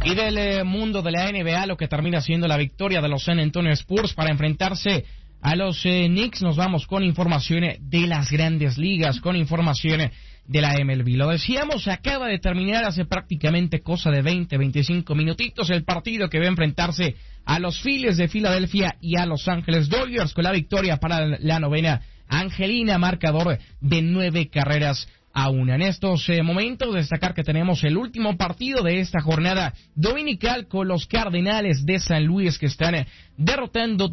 Y del mundo de la NBA, lo que termina siendo la victoria de los San Antonio Spurs para enfrentarse a los Knicks, nos vamos con informaciones de las grandes ligas, con informaciones de la MLB. Lo decíamos, acaba de terminar hace prácticamente cosa de 20-25 minutitos el partido que va a enfrentarse a los Phillies de Filadelfia y a Los Ángeles Dodgers, con la victoria para la novena angelina, marcador de 9-1. En estos momentos, destacar que tenemos el último partido de esta jornada dominical con los Cardenales de San Luis, que están derrotando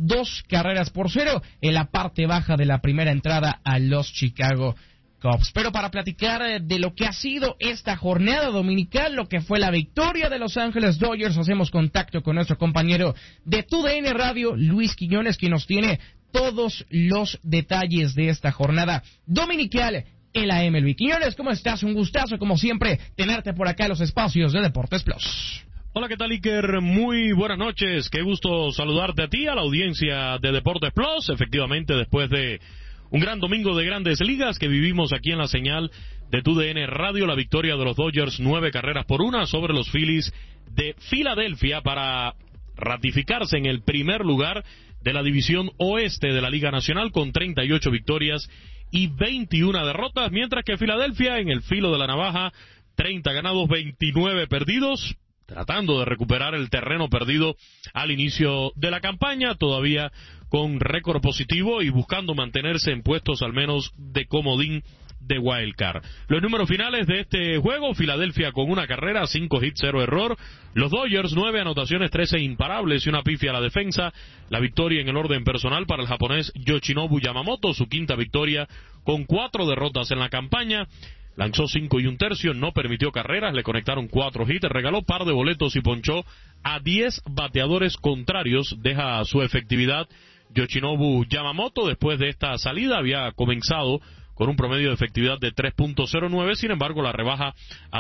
2-0 en la parte baja de la primera entrada a los Chicago Cubs. Pero para platicar de lo que ha sido esta jornada dominical, lo que fue la victoria de Los Ángeles Dodgers, hacemos contacto con nuestro compañero de TUDN Radio, Luis Quiñones, que nos tiene todos los detalles de esta jornada dominical en la MLB. Quiñones, ¿cómo estás? Un gustazo, como siempre, tenerte por acá en los espacios de Deportes Plus. Hola, ¿qué tal, Iker? Muy buenas noches. Qué gusto saludarte a ti, a la audiencia de Deportes Plus. Efectivamente, después de un gran domingo de Grandes Ligas que vivimos aquí en la señal de TUDN Radio, la victoria de los Dodgers 9-1 sobre los Phillies de Filadelfia para ratificarse en el primer lugar de la división oeste de la Liga Nacional con 38 victorias y 21 derrotas, mientras que Filadelfia en el filo de la navaja, 30 ganados, 29 perdidos, tratando de recuperar el terreno perdido al inicio de la campaña, todavía con récord positivo y buscando mantenerse en puestos al menos de comodín de wild card. Los números finales de este juego: Filadelfia con 1 carrera, 5 hits, 0 error. Los Dodgers 9 anotaciones, 13 imparables y una pifia a la defensa. La victoria en el orden personal para el japonés Yoshinobu Yamamoto, su quinta victoria con 4 derrotas en la campaña. Lanzó 5 1/3, no permitió carreras, le conectaron 4 hits, regaló par de boletos y ponchó a 10 bateadores contrarios. Deja su efectividad Yoshinobu Yamamoto. Después de esta salida había comenzado con un promedio de efectividad de 3.09, sin embargo la rebaja a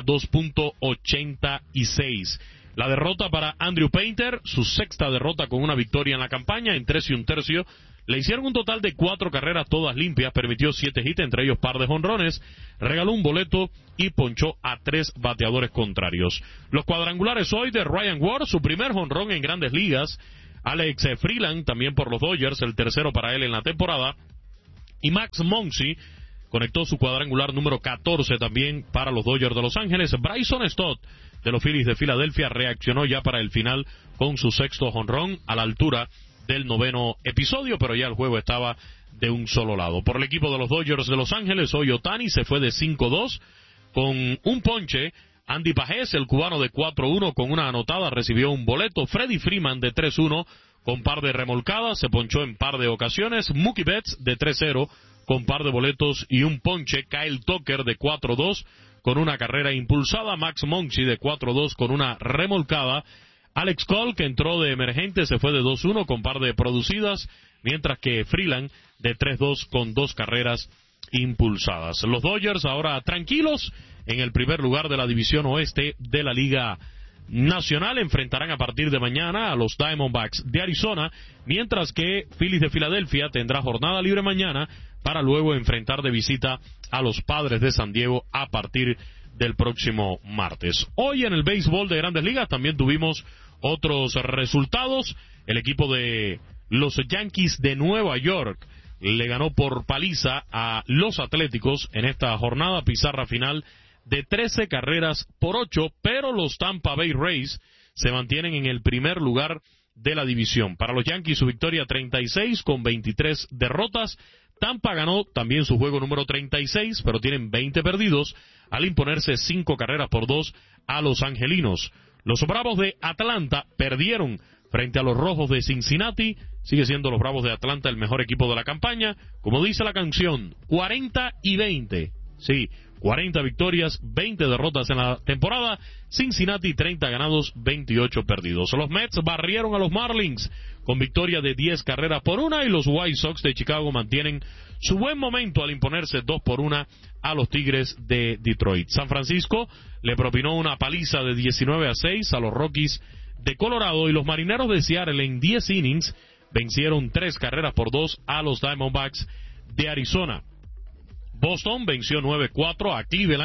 2.86. La derrota para Andrew Painter, su sexta derrota con una victoria en la campaña, en 3 1/3. Le hicieron un total de 4 carreras todas limpias, permitió 7 hits, entre ellos par de jonrones, regaló un boleto y ponchó a 3 bateadores contrarios. Los cuadrangulares hoy de Ryan Ward, su primer jonrón en Grandes Ligas. Alex Freeland, también por los Dodgers, el tercero para él en la temporada. Y Max Muncy conectó su cuadrangular número 14 también para los Dodgers de Los Ángeles. Bryson Stott de los Phillies de Filadelfia reaccionó ya para el final con su sexto jonrón a la altura del 9º episodio, pero ya el juego estaba de un solo lado. Por el equipo de los Dodgers de Los Ángeles, hoy Ohtani se fue de 5-2 con un ponche. Andy Pajés, el cubano, de 4-1 con una anotada, recibió un boleto. Freddie Freeman de 3-1 con par de remolcadas, se ponchó en par de ocasiones. Mookie Betts de 3-0 con par de boletos y un ponche. Kyle Tucker de 4-2 con una carrera impulsada. Max Muncy de 4-2 con una remolcada. Alex Cole, que entró de emergente, se fue de 2-1 con par de producidas, mientras que Freeland de 3-2 con 2 carreras impulsadas. Los Dodgers ahora tranquilos en el primer lugar de la división oeste de la Liga Nacional. Enfrentarán a partir de mañana a los Diamondbacks de Arizona, mientras que Phillies de Filadelfia tendrá jornada libre mañana para luego enfrentar de visita a los Padres de San Diego a partir del próximo martes. Hoy en el béisbol de Grandes Ligas también tuvimos otros resultados. El equipo de los Yankees de Nueva York le ganó por paliza a los Atléticos en esta jornada, pizarra final de 13-8, pero los Tampa Bay Rays se mantienen en el primer lugar de la división. Para los Yankees, su victoria 36 con 23 derrotas. Tampa ganó también su juego número 36, pero tienen 20 perdidos al imponerse 5-2 a los angelinos. Los Bravos de Atlanta perdieron frente a los Rojos de Cincinnati. Sigue siendo los Bravos de Atlanta el mejor equipo de la campaña. Como dice la canción, 40-20. Sí, 40 victorias, 20 derrotas en la temporada. Cincinnati 30 ganados, 28 perdidos. Los Mets barrieron a los Marlins con victoria de 10-1, y los White Sox de Chicago mantienen su buen momento al imponerse 2-1 a los Tigres de Detroit. San Francisco le propinó una paliza de 19-6 a los Rockies de Colorado, y los Marineros de Seattle en 10 innings vencieron 3-2 a los Diamondbacks de Arizona. Boston venció 9-4 a Cleveland,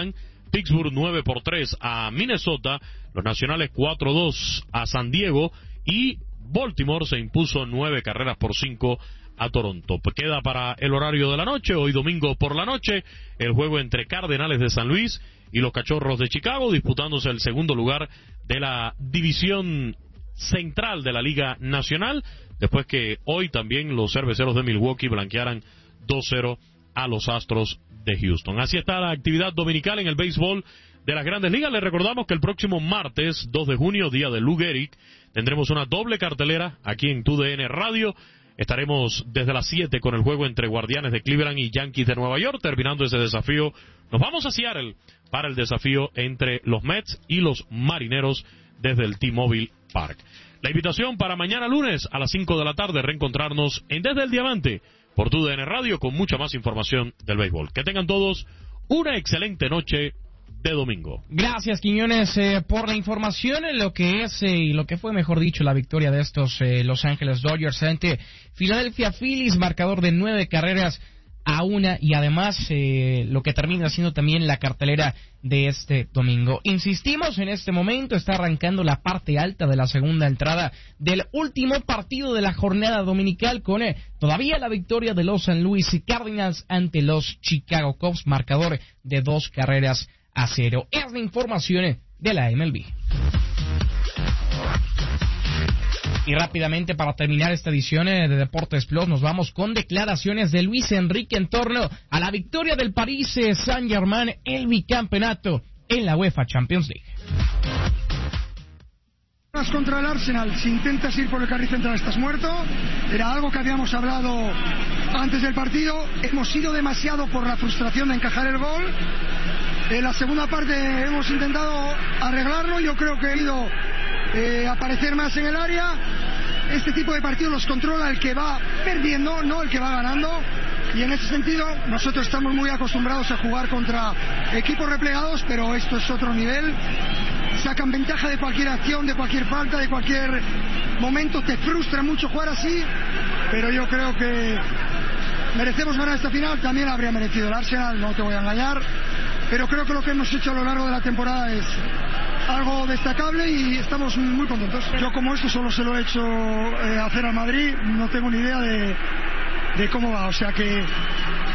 Pittsburgh 9-3 a Minnesota, los Nacionales 4-2 a San Diego y Baltimore se impuso 9-5 a Toronto. Queda para el horario de la noche, hoy domingo por la noche, el juego entre Cardenales de San Luis y los Cachorros de Chicago, disputándose el segundo lugar de la división central de la Liga Nacional, después que hoy también los Cerveceros de Milwaukee blanquearan 2-0 a los Astros de Houston. Así está la actividad dominical en el béisbol de las Grandes Ligas. Les recordamos que el próximo martes 2 de junio, día de Lou Gehrig, tendremos una doble cartelera aquí en TUDN Radio. Estaremos desde las 7 con el juego entre Guardianes de Cleveland y Yankees de Nueva York. Terminando ese desafío, nos vamos a Seattle para el desafío entre los Mets y los Marineros desde el T-Mobile Park. La invitación para mañana lunes a las 5 de la tarde, reencontrarnos en Desde el Diamante por TUDN Radio con mucha más información del béisbol. Que tengan todos una excelente noche de domingo. Gracias, Quiñones, por la información en lo que es y lo que fue, mejor dicho, la victoria de estos Los Ángeles Dodgers ante Philadelphia Phillies, marcador de 9-1 y además lo que termina siendo también la cartelera de este domingo. Insistimos, en este momento está arrancando la parte alta de la segunda entrada del último partido de la jornada dominical con todavía la victoria de los San Luis Cardinals ante los Chicago Cubs, marcador de 2-0. Es la información de la MLB. Y rápidamente, para terminar esta edición de Deportes Plus, nos vamos con declaraciones de Luis Enrique en torno a la victoria del Paris Saint-Germain, el bicampeonato en la UEFA Champions League. Contra el Arsenal, si intentas ir por el carril central estás muerto. Era algo que habíamos hablado antes del partido. Hemos ido demasiado por la frustración de encajar el gol. En la segunda parte hemos intentado arreglarlo. Yo creo que he ido a aparecer más en el área. Este tipo de partidos los controla el que va perdiendo, no el que va ganando. Y en ese sentido nosotros estamos muy acostumbrados a jugar contra equipos replegados, pero esto es otro nivel. Sacan ventaja de cualquier acción, de cualquier falta, de cualquier momento. Te frustra mucho jugar así, pero yo creo que merecemos ganar esta final. También habría merecido el Arsenal, no te voy a engañar, pero creo que lo que hemos hecho a lo largo de la temporada es algo destacable y estamos muy contentos. Yo, como esto solo se lo he hecho hacer al Madrid, no tengo ni idea de cómo va, o sea que